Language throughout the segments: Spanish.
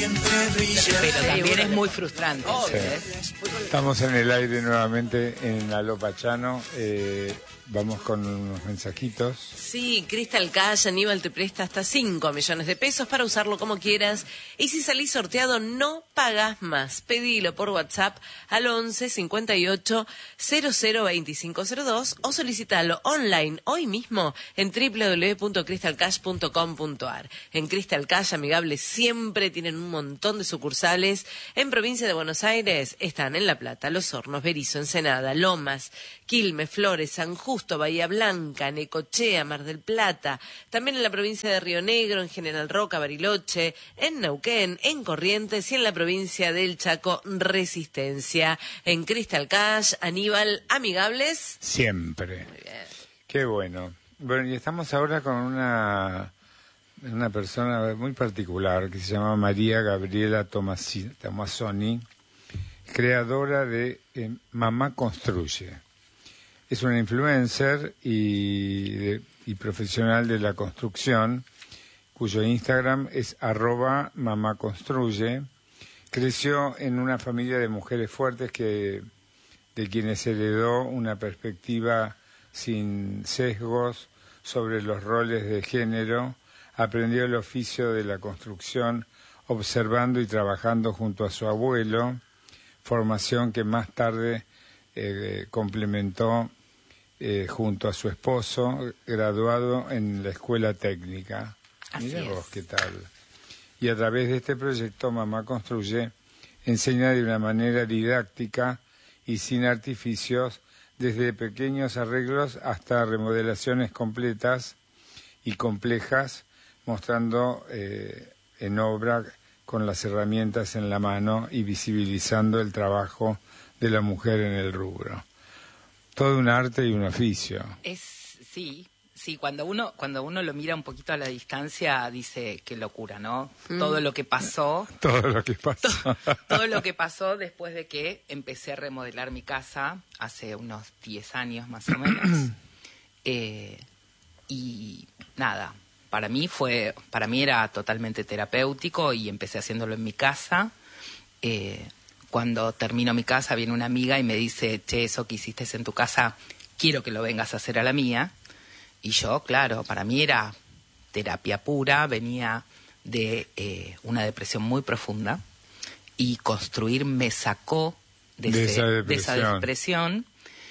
Pero también es muy frustrante. Sí. Estamos en el aire nuevamente en Aló Pachano. Vamos con unos mensajitos. Sí, Crystal Cash, Aníbal te presta hasta 5 millones de pesos para usarlo como quieras. Y si salís sorteado, no pagás más. Pedilo por WhatsApp al 11 58 00 2502 o solicitalo online hoy mismo en www.crystalcash.com.ar. En Crystal Cash, amigables, siempre tienen un montón de sucursales. En provincia de Buenos Aires están en La Plata, Los Hornos, Berisso, Ensenada, Lomas, Quilmes, Flores, San Justo, Bahía Blanca, Necochea, Mar del Plata, también en la provincia de Río Negro, en General Roca, Bariloche, en Neuquén, en Corrientes y en la provincia del Chaco, Resistencia. En Crystal Cash, Aníbal, amigables. Siempre. Muy bien. Qué bueno. Bueno, y estamos ahora con una persona muy particular que se llama María Gabriela Tomasoni, creadora de Mamá Construye. Es una influencer y profesional de la construcción, cuyo Instagram es @mamaconstruye. Creció en una familia de mujeres fuertes de quienes heredó una perspectiva sin sesgos sobre los roles de género. Aprendió el oficio de la construcción observando y trabajando junto a su abuelo, formación que más tarde complementó junto a su esposo, graduado en la escuela técnica. Mira vos qué tal. Y a través de este proyecto Mamá Construye enseña de una manera didáctica y sin artificios, desde pequeños arreglos hasta remodelaciones completas y complejas, mostrando en obra con las herramientas en la mano y visibilizando el trabajo de la mujer en el rubro. Todo un arte y un oficio. Sí, cuando uno lo mira un poquito a la distancia, dice qué locura, ¿no? Todo lo que pasó. Todo lo que pasó. Todo lo que pasó después de que empecé a remodelar mi casa hace unos 10 años más o menos. Y nada, para mí era totalmente terapéutico y empecé haciéndolo en mi casa. Cuando termino mi casa viene una amiga y me dice, che, eso que hiciste en tu casa, quiero que lo vengas a hacer a la mía. Y yo, claro, para mí era terapia pura, venía de una depresión muy profunda y construir me sacó de esa depresión.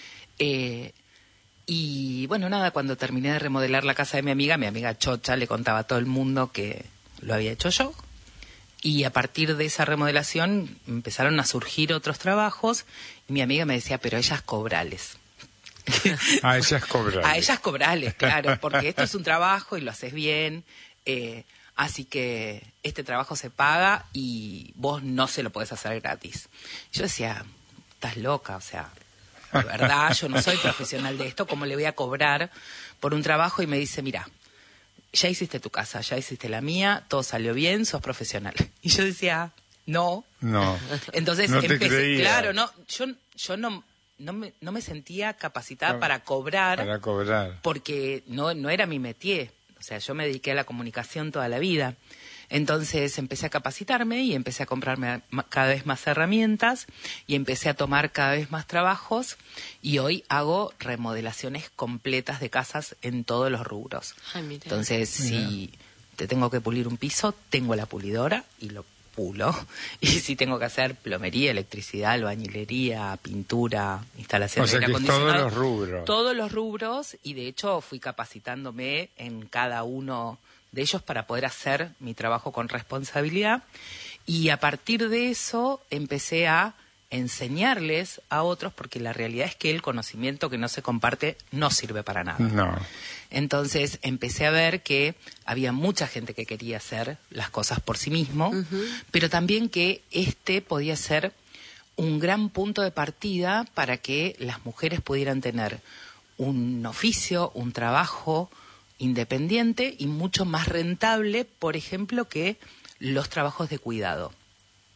Y bueno, nada, cuando terminé de remodelar la casa de mi amiga Chocha le contaba a todo el mundo que lo había hecho yo. Y a partir de esa remodelación empezaron a surgir otros trabajos y mi amiga me decía, pero ellas cobrales. A ellas cobrales. A ellas cobrales, claro, porque esto es un trabajo y lo haces bien, así que este trabajo se paga y vos no se lo podés hacer gratis. Yo decía, estás loca, o sea, de verdad, yo no soy profesional de esto, ¿cómo le voy a cobrar por un trabajo? Y me dice, mira, ya hiciste tu casa, ya hiciste la mía, todo salió bien, sos profesional. Y yo decía, no. Entonces no empecé, claro, no, yo no me sentía capacitada para cobrar. Porque no era mi métier. O sea, yo me dediqué a la comunicación toda la vida. Entonces empecé a capacitarme y empecé a comprarme cada vez más herramientas y empecé a tomar cada vez más trabajos y hoy hago remodelaciones completas de casas en todos los rubros. Entonces, si te tengo que pulir un piso, tengo la pulidora y lo pulo. Y si tengo que hacer plomería, electricidad, albañilería, pintura, instalación de aire acondicionado. Todos los rubros. Todos los rubros, y de hecho fui capacitándome en cada uno de ellos para poder hacer mi trabajo con responsabilidad. Y a partir de eso empecé a enseñarles a otros, porque la realidad es que el conocimiento que no se comparte no sirve para nada. No. Entonces empecé a ver que había mucha gente que quería hacer las cosas por sí mismo, pero también que podía ser un gran punto de partida para que las mujeres pudieran tener un oficio, un trabajo independiente y mucho más rentable, por ejemplo, que los trabajos de cuidado.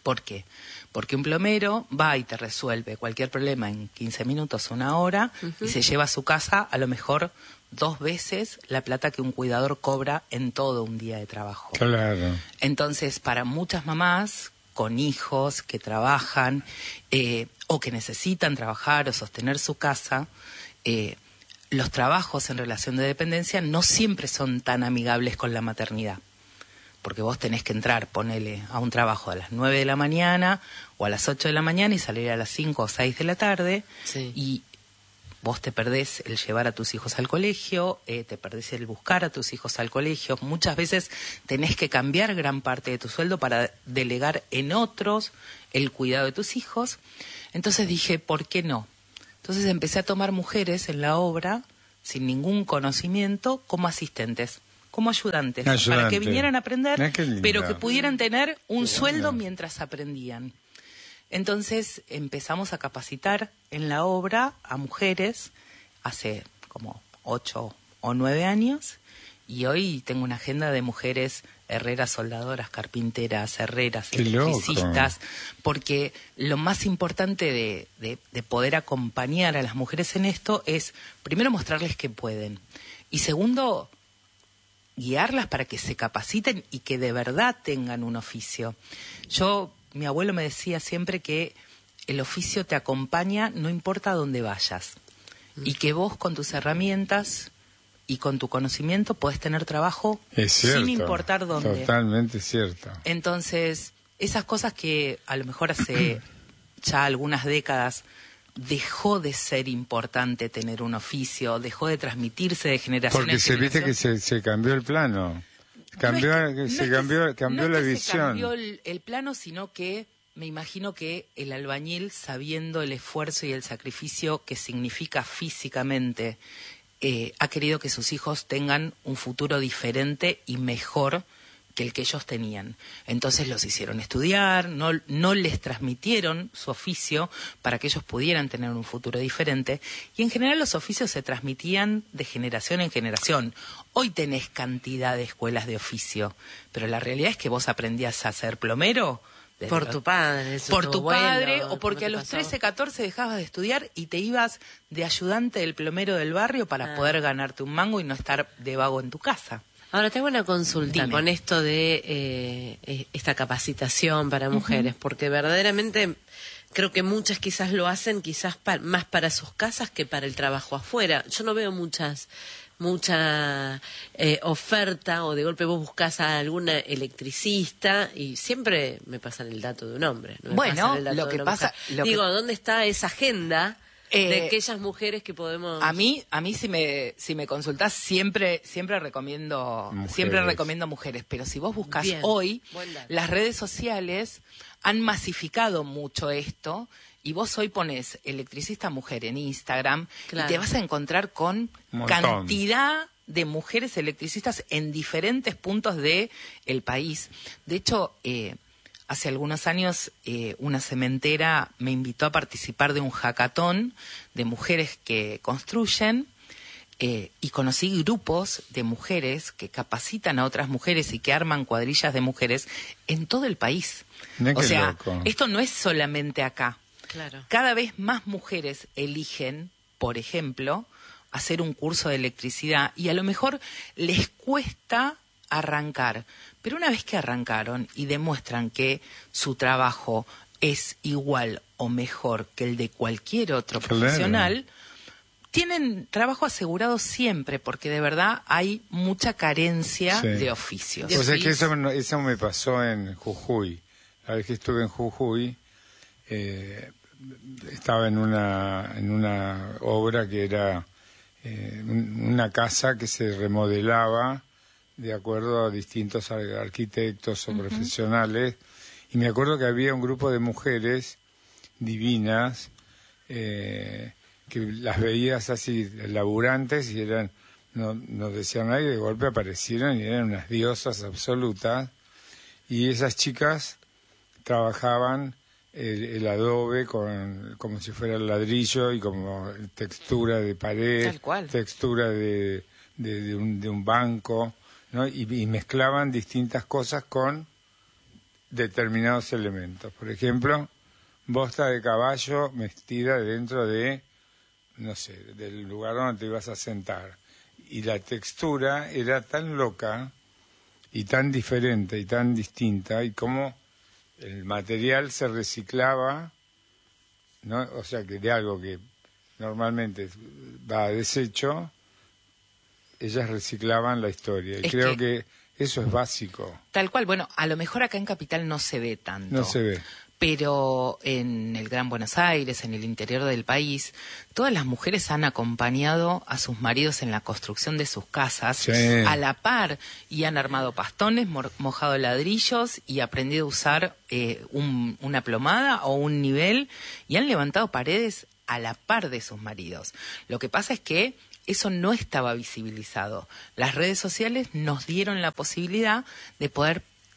¿Por qué? Porque un plomero va y te resuelve cualquier problema en 15 minutos, 1 hora, y se lleva a su casa a lo mejor 2 veces la plata que un cuidador cobra en todo un día de trabajo. Claro. Entonces, para muchas mamás con hijos que trabajan o que necesitan trabajar o sostener su casa, los trabajos en relación de dependencia no siempre son tan amigables con la maternidad. Porque vos tenés que entrar, ponele, a un trabajo a las 9 de la mañana o a las 8 de la mañana y salir a las 5 o 6 de la tarde. Sí. Y vos te perdés el llevar a tus hijos al colegio, te perdés el buscar a tus hijos al colegio. Muchas veces tenés que cambiar gran parte de tu sueldo para delegar en otros el cuidado de tus hijos. Entonces dije, ¿por qué no? Entonces empecé a tomar mujeres en la obra, sin ningún conocimiento, como asistentes, como ayudantes, para que vinieran a aprender, pero que pudieran tener un sueldo mientras aprendían. Entonces empezamos a capacitar en la obra a mujeres hace como 8 o 9 años, y hoy tengo una agenda de mujeres herreras, soldadoras, carpinteras, herreras, electricistas, porque lo más importante de poder acompañar a las mujeres en esto es, primero, mostrarles que pueden, y segundo, guiarlas para que se capaciten y que de verdad tengan un oficio. Mi abuelo me decía siempre que el oficio te acompaña no importa a dónde vayas, y que vos con tus herramientas y con tu conocimiento podés tener trabajo sin importar dónde. Totalmente cierto. Entonces, esas cosas que a lo mejor hace ya algunas décadas dejó de ser importante tener un oficio, dejó de transmitirse de generación en generación. Porque viste que se cambió el plano, cambió la visión. Se cambió el plano, sino que me imagino que el albañil, sabiendo el esfuerzo y el sacrificio que significa físicamente, ha querido que sus hijos tengan un futuro diferente y mejor que el que ellos tenían. Entonces los hicieron estudiar, no les transmitieron su oficio para que ellos pudieran tener un futuro diferente, y en general los oficios se transmitían de generación en generación. Hoy tenés cantidad de escuelas de oficio, pero la realidad es que vos aprendías a ser plomero por tu padre, o porque a los 13, 14 dejabas de estudiar y te ibas de ayudante del plomero del barrio para poder ganarte un mango y no estar de vago en tu casa. Ahora tengo una consulta con esto de esta capacitación para mujeres, porque verdaderamente creo que muchas quizás lo hacen más para sus casas que para el trabajo afuera. Yo no veo mucha oferta, o de golpe vos buscás a alguna electricista y siempre me pasan el dato de un hombre. Lo que pasa... ¿dónde está esa agenda de aquellas mujeres que podemos...? A mí si me consultás, siempre recomiendo mujeres, pero si vos buscás hoy, las redes sociales han masificado mucho esto, y vos hoy pones electricista mujer en Instagram, y te vas a encontrar con cantidad de mujeres electricistas en diferentes puntos del país. De hecho, hace algunos años una cementera me invitó a participar de un hackathon de mujeres que construyen, y conocí grupos de mujeres que capacitan a otras mujeres y que arman cuadrillas de mujeres en todo el país. Esto no es solamente acá. Claro. Cada vez más mujeres eligen, por ejemplo, hacer un curso de electricidad, y a lo mejor les cuesta arrancar, pero una vez que arrancaron y demuestran que su trabajo es igual o mejor que el de cualquier otro profesional, tienen trabajo asegurado siempre, porque de verdad hay mucha carencia de oficios. O sea que eso me pasó en Jujuy. La vez que estuve en Jujuy, estaba en una obra que era una casa que se remodelaba de acuerdo a distintos arquitectos o profesionales, y me acuerdo que había un grupo de mujeres divinas que las veías así laburantes, y no decían nada, y de golpe aparecieron y eran unas diosas absolutas, y esas chicas trabajaban el adobe como si fuera el ladrillo, y como textura de pared, textura de un banco, ¿no? Y mezclaban distintas cosas con determinados elementos. Por ejemplo, bosta de caballo metida dentro de, no sé, del lugar donde te ibas a sentar. Y la textura era tan loca y tan diferente y tan distinta, y cómo el material se reciclaba, ¿no? O sea, que de algo que normalmente va a desecho, ellas reciclaban la historia. Y creo que eso es básico. Tal cual. Bueno, a lo mejor acá en Capital no se ve tanto. No se ve. Pero en el Gran Buenos Aires, en el interior del país, todas las mujeres han acompañado a sus maridos en la construcción de sus casas a la par, y han armado pastones, mojado ladrillos y aprendido a usar una plomada o un nivel, y han levantado paredes a la par de sus maridos. Lo que pasa es que eso no estaba visibilizado. Las redes sociales nos dieron la posibilidad de poder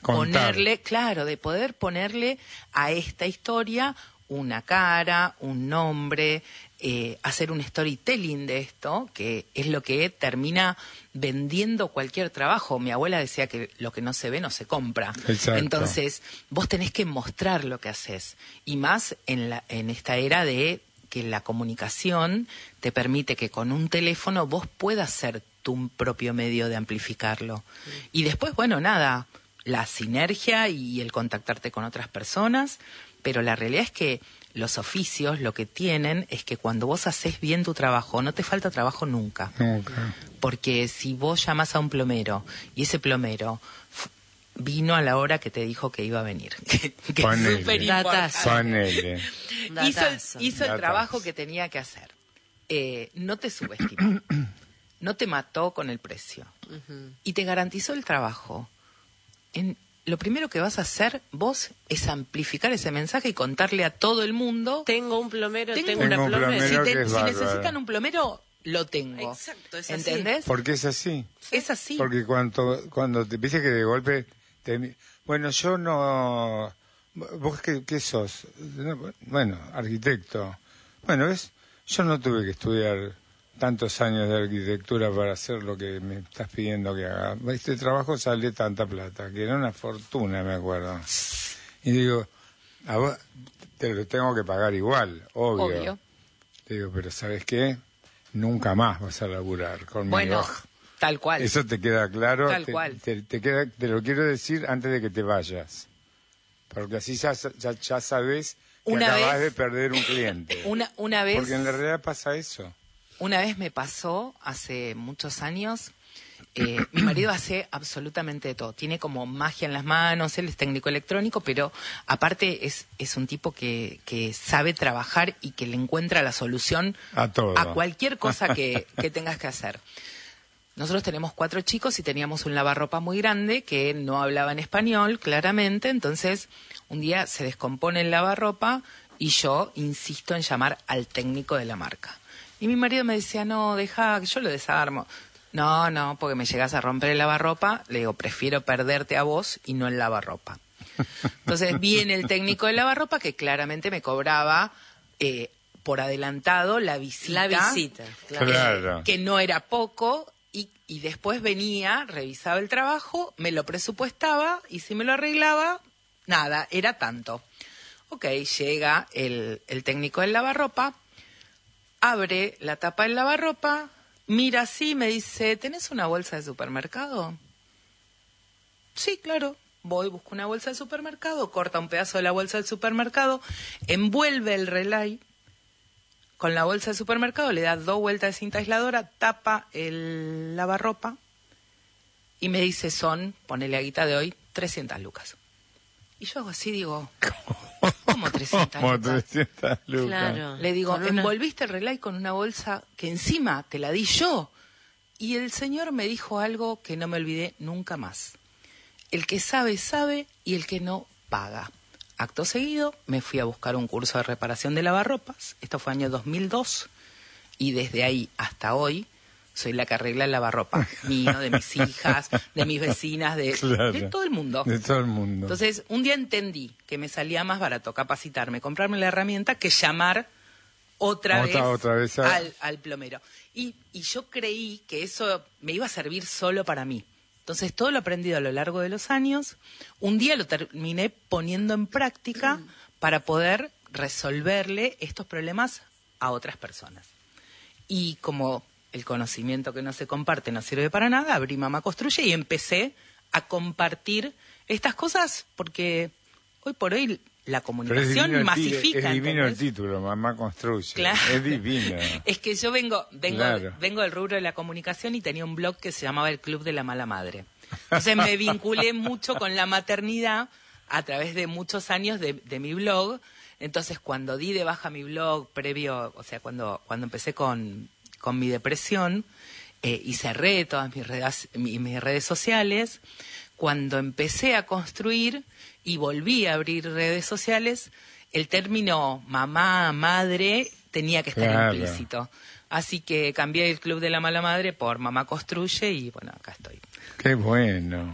ponerle a esta historia una cara, un nombre, hacer un storytelling de esto, que es lo que termina vendiendo cualquier trabajo. Mi abuela decía que lo que no se ve no se compra. Exacto. Entonces, vos tenés que mostrar lo que haces. Y más en esta era de que la comunicación te permite que con un teléfono vos puedas ser tu propio medio de amplificarlo. Y después, bueno, nada, la sinergia y el contactarte con otras personas, pero la realidad es que los oficios lo que tienen es que cuando vos haces bien tu trabajo, no te falta trabajo nunca. Nunca. Porque si vos llamas a un plomero y ese plomero vino a la hora que te dijo que iba a venir, que es súper importante. Hizo el trabajo que tenía que hacer. No te subestimó, no te mató con el precio y te garantizó el trabajo. Lo primero que vas a hacer vos es amplificar ese mensaje y contarle a todo el mundo: tengo un plomero, tengo una plomera. Si necesitan un plomero, lo tengo. Exacto, es ¿entendés? Así. Porque es así. Es así. Porque cuando te viste que de golpe bueno, yo no. ¿Vos qué sos? Bueno, arquitecto. Bueno, yo no tuve que estudiar tantos años de arquitectura para hacer lo que me estás pidiendo que haga. Este trabajo sale tanta plata, que era una fortuna, me acuerdo. Y digo, a vos te lo tengo que pagar igual, obvio. Digo, pero ¿sabes qué? Nunca más vas a laburar conmigo. Bueno, tal cual. Eso te queda claro. Tal cual. Te lo quiero decir antes de que te vayas. Porque así ya sabes que acabas de perder un cliente. Una vez. Porque en la realidad pasa eso. Una vez me pasó, hace muchos años, mi marido hace absolutamente de todo. Tiene como magia en las manos, él es técnico electrónico, pero aparte es un tipo que sabe trabajar y que le encuentra la solución a todo, a cualquier cosa que tengas que hacer. Nosotros tenemos 4 chicos y teníamos un lavarropa muy grande que no hablaba en español, claramente. Entonces, un día se descompone el lavarropa y yo insisto en llamar al técnico de la marca. Y mi marido me decía, no, deja, que yo lo desarmo. No, porque me llegas a romper el lavarropa. Le digo, prefiero perderte a vos y no el lavarropa. Entonces viene el técnico del lavarropa que claramente me cobraba por adelantado la visita. Claro. Que no era poco. Y después venía, revisaba el trabajo, me lo presupuestaba y si me lo arreglaba, nada, era tanto. Ok, llega el técnico del lavarropa, abre la tapa del lavarropa, mira así y me dice, ¿tenés una bolsa de supermercado? Sí, claro. Voy, busco una bolsa de supermercado, corta un pedazo de la bolsa del supermercado, envuelve el relay con la bolsa de supermercado, le da 2 vueltas de cinta aisladora, tapa el lavarropa y me dice, ponele a guita de hoy, 300 lucas. Y yo hago así, digo, ¿cómo 300 ¿Cómo lucas? 300 lucas? Claro. Le digo, envolviste el relay con una bolsa que encima te la di yo. Y el señor me dijo algo que no me olvidé nunca más. El que sabe, sabe, y el que no, paga. Acto seguido, me fui a buscar un curso de reparación de lavarropas. Esto fue año 2002. Y desde ahí hasta hoy, soy la que arregla el lavarropa. Mío, de mis hijas, de mis vecinas, de todo el mundo. De todo el mundo. Entonces, un día entendí que me salía más barato capacitarme, comprarme la herramienta, que llamar otra vez al plomero. Y yo creí que eso me iba a servir solo para mí. Entonces, todo lo aprendido a lo largo de los años, un día lo terminé poniendo en práctica para poder resolverle estos problemas a otras personas. Y como el conocimiento que no se comparte no sirve para nada, abrí Mamá Construye y empecé a compartir estas cosas porque hoy por hoy la comunicación masifica. Es divino el título, Mamá Construye. Claro. Es divino. Es que yo vengo del rubro de la comunicación y tenía un blog que se llamaba El Club de la Mala Madre. Entonces me vinculé mucho con la maternidad a través de muchos años de mi blog. Entonces cuando di de baja mi blog previo, o sea, cuando empecé con mi depresión y cerré todas mis redes sociales, cuando empecé a construir y volví a abrir redes sociales, el término mamá, madre, tenía que estar implícito. Así que cambié el Club de la Mala Madre por Mamá Construye y bueno, acá estoy. Qué bueno.